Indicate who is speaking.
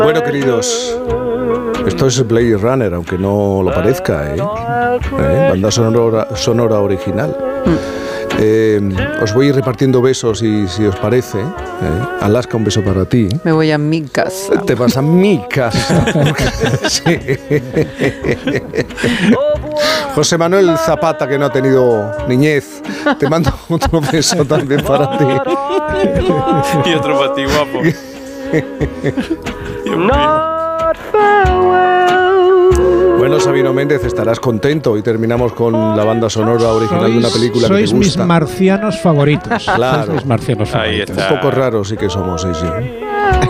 Speaker 1: Bueno, queridos, esto es Blade Runner, aunque no lo parezca, banda sonora original. Os voy a ir repartiendo besos si os parece. Alaska, un beso para ti.
Speaker 2: Me voy a mi casa.
Speaker 1: Te vas a mi casa. Sí. José Manuel Zapata, que no ha tenido niñez, te mando otro beso también para ti.
Speaker 3: Y otro para ti, guapo.
Speaker 1: Bueno, Sabino Méndez, estarás contento y terminamos con la banda sonora original de una película que te gusta.
Speaker 4: Sois mis marcianos favoritos.
Speaker 1: Claro.
Speaker 4: Sois mis marcianos favoritos.
Speaker 3: Ahí está.
Speaker 1: Un poco raros sí que somos, sí.